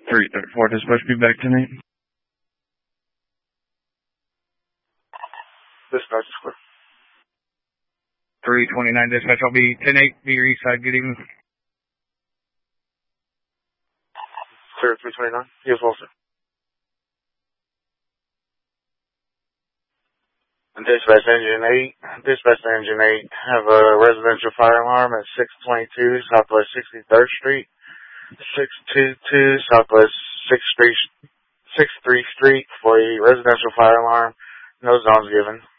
334, is supposed to be back tonight. Dispatch is clear. 329 dispatch, I'll be 10-8, be your east side, good evening. Clear 329, yes, well, sir. Dispatch Engine 8, have a residential fire alarm at 622 Southwest 63rd Street, 622 Southwest 6th Street for a residential fire alarm. No zones given.